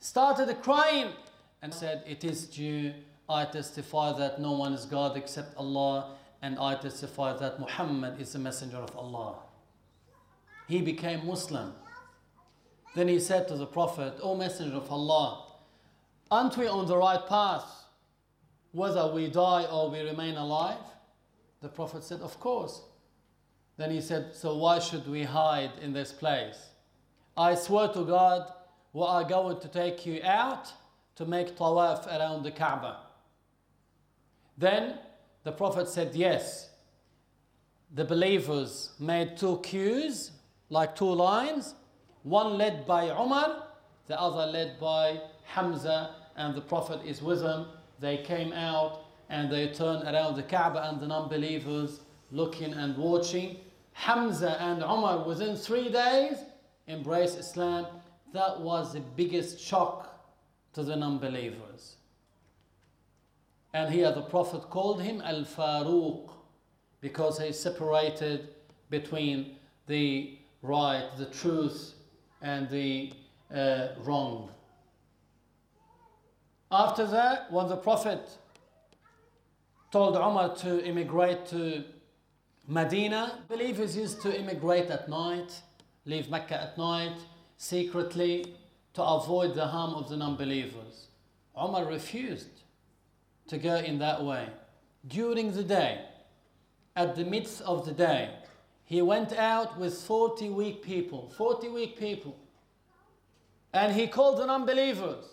started crying and said, "It is due. I testify that no one is God except Allah, and I testify that Muhammad is the messenger of Allah." He became Muslim. Then he said to the Prophet, "O Messenger of Allah, aren't we on the right path, whether we die or we remain alive?" The Prophet said, "Of course." Then he said, "So why should we hide in this place? I swear to God, we are going to take you out to make tawaf around the Kaaba." Then the Prophet said, "Yes." The believers made two queues, like two lines, one led by Umar, the other led by Hamza, and the Prophet is with them. They came out and they turned around the Kaaba, and the non-believers looking and watching. Hamza and Umar within 3 days embraced Islam. That was the biggest shock to the non-believers. And here the Prophet called him Al-Faruq, because he separated between the right, the truth, and the wrong. After that, when the Prophet told Umar to immigrate to Medina, believers used to immigrate at night, leave Mecca at night, secretly, to avoid the harm of the non-believers. Umar refused to go in that way. During the day, at the midst of the day, he went out with 40 weak people, 40 weak people. And he called the non-believers.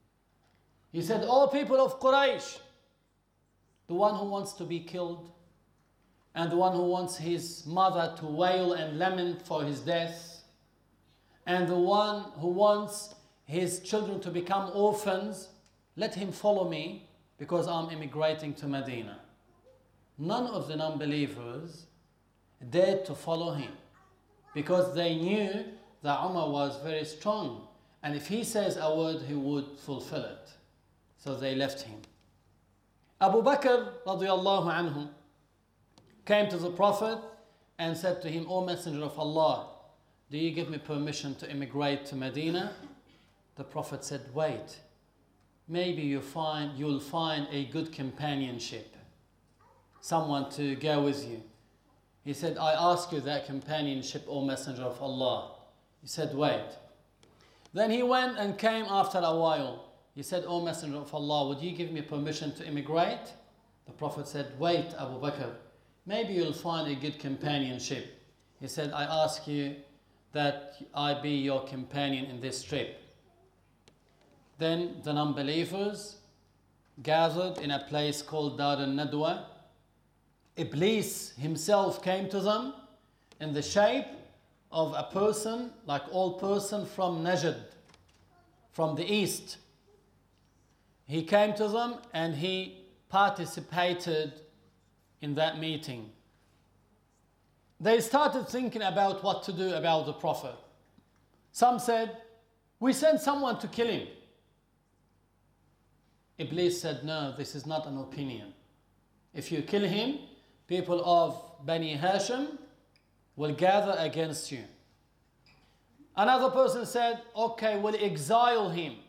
He said, "O people of Quraysh, the one who wants to be killed, and the one who wants his mother to wail and lament for his death, and the one who wants his children to become orphans, let him follow me, because I'm immigrating to Medina." None of the non-believers dared to follow him, because they knew that Umar was very strong, and if he says a word, he would fulfill it. So they left him. Abu Bakr radiallahu anhu came to the Prophet and said to him, "O Messenger of Allah, do you give me permission to immigrate to Medina?" The Prophet said, "Wait, maybe you'll find a good companionship, someone to go with you." He said, "I ask you that companionship, O Messenger of Allah." He said, "Wait." Then he went and came after a while. He said, "O Messenger of Allah, would you give me permission to immigrate?" The Prophet said, "Wait, Abu Bakr, maybe you'll find a good companionship." He said, "I ask you that I be your companion in this trip." Then the non-believers gathered in a place called Dar al-Nadwa. Iblis himself came to them in the shape of a person, like old person from Najd, from the east. He came to them and he participated in that meeting. They started thinking about what to do about the Prophet. Some said, "We sent someone to kill him." Iblis said, "No, this is not an opinion. If you kill him, people of Bani Hashim will gather against you." Another person said, "Okay, we'll exile him.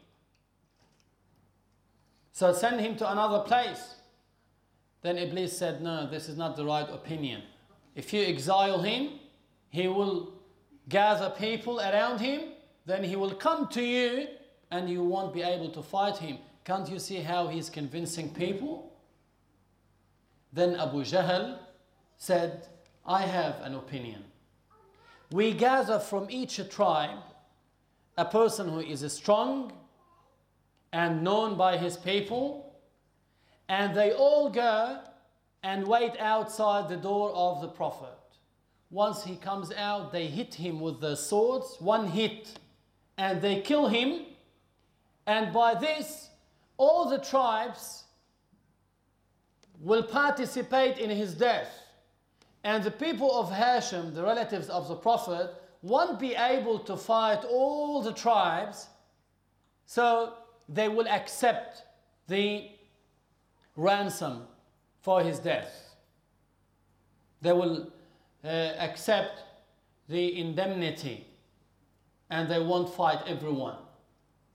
So send him to another place." Then Iblis said, "No, this is not the right opinion. If you exile him, he will gather people around him, then he will come to you and you won't be able to fight him. Can't you see how he's convincing people?" Then Abu Jahl said, "I have an opinion. We gather from each tribe a person who is strong and known by his people, and they all go and wait outside the door of the Prophet. Once he comes out, they hit him with their swords, one hit, and they kill him, and by this all the tribes will participate in his death. And the people of Hashim, the relatives of the Prophet, won't be able to fight all the tribes, so they will accept the ransom for his death. They will accept the indemnity, and they won't fight everyone.